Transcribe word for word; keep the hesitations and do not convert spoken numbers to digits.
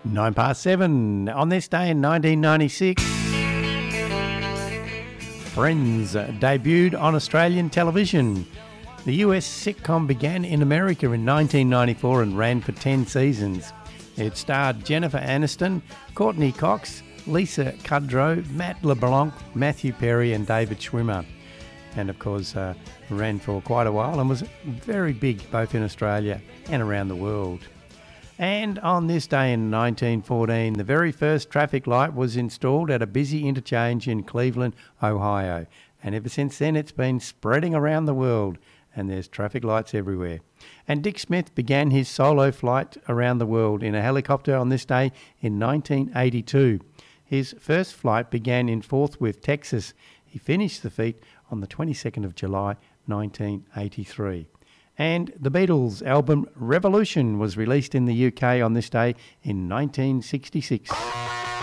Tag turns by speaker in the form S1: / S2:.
S1: Nine past seven. On this day in nineteen ninety-six, Friends debuted on Australian television. The U S sitcom began in America in nineteen ninety-four and ran for ten seasons. It starred Jennifer Aniston, Courtney Cox, Lisa Kudrow, Matt LeBlanc, Matthew Perry and David Schwimmer. And of course uh, ran for quite a while and was very big both in Australia and around the world. And on this day in nineteen fourteen, the very first traffic light was installed at a busy interchange in Cleveland, Ohio. And ever since then it's been spreading around the world and there's traffic lights everywhere. And Dick Smith began his solo flight around the world in a helicopter on this day in nineteen eighty-two. His first flight began in Fort Worth, Texas. He finished the feat on the twenty-second of July, nineteen eighty-three. And the Beatles' album Revolution was released in the U K on this day in nineteen sixty-six.